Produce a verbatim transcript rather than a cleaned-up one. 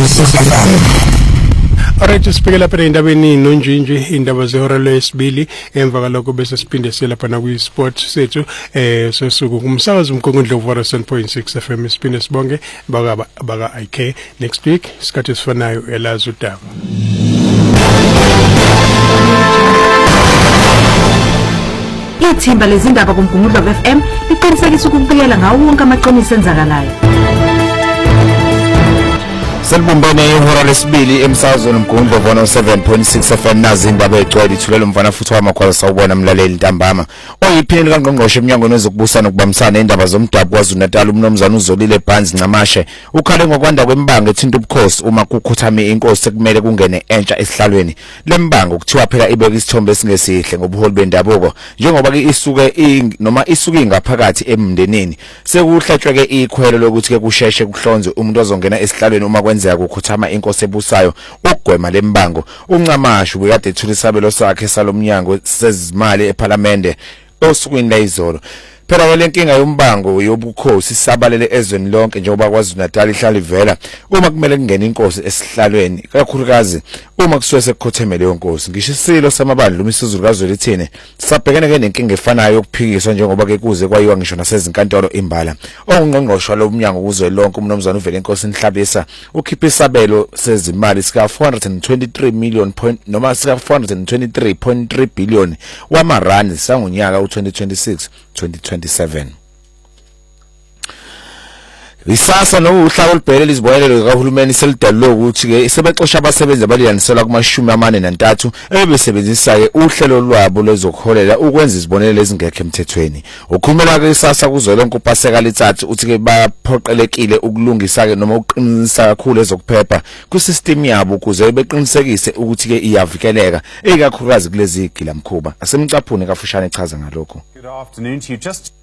six F M. Alright, sibheke lapha endabeni nonjinji indaba zehora lesibili emva kaloko bese siphinde silapha na kwi sport sethu eh sesuku kumsakazo umkongondlo wa seven point six F M siphinde sibonge baka baka I K next week isikhathi sifanayo elazo udaba. Ithimba lezindaba kumgungudlo F M liqinisekisa ukubikela ngawo wonke amaqiniso enzakalayo. Selbumbene ihora lesibili emsazweni umgungudlo wa seven point six F M nazi indaba egcwele ithulelo mfana futhi wamakhola sawubona mlaleli ntambama oyiphini kaNgqongqoshe eMnyango wezokuBusana ukubambisana indaba zomdabu kwaZulu-Natal umnomzana uZolile Bhanzi Ncamashe ukhale ngokwanda kwembango ethinta ubukhosi uma kukhuthame inkosi sekumele kungene entsha esihlalweni lembango kuthiwa phela ibeka isithombe esingesihle ngobuholi bendabuko njengoba ke isuke noma isuke ingaphakathi emndenini sekuhlatshwe ke ikhwelo lokuthi ke kusheshe kuhlonze umuntu ozongena esihlalweni uma kwenzeka ukhuthama inkosi ebusayo ukugwema lembango uNcamashe ubekade ethula isabelo sakhe salomnyango sezimali eParliament osukwini layizolo phela le nkinga yombango yobukhosi sabalele ezweni lonke njengoba kwaZulu-Natal ihlala ivela uma kumele kungene inkosi esihlalweni kakhulukazi uma kusuke sekukhotheme leyo nkosi ngisho isilo samabandla uMisuzulu kaZwelithini sabhekene ke nenkinga efanayo yokuphikiswa njengoba ke kuze kwayiwa ngisho nasezinkantolo imbala ongqongqoshe lomnyango kuzwe lonke umnomzana uvele inkosi Nhlabisa ukhipha isabelo sezimali sika four hundred twenty-three million point noma sika four hundred twenty-three point three billion wamarandi sangonyaka u twenty twenty-six twenty twenty-seven. Isasa no uhlalo olibhekele izibonelelo zikahulumeni selidalilo ukuthi ke sebexosha abasebenzi abaliyanisela kumashumi amane nantathu ebesebenzisa ke uhlelo lwabo lwezokuholela ukwenza izibonelelo ezingekho emthethweni. Ukhulumela ke isasa kuzolonke uPaseka Letsatsi uthi ke baphoqelekile ukulungisa ke noma uqinisa kakhulu ezokuphepha kusystem yabo ukuze beqinisekise ukuthi ke iyavikeleka ikakhulukazi kulezi gilamkhuba. Asemcaphune kafushane echaza ngalokho. Good afternoon to you. Just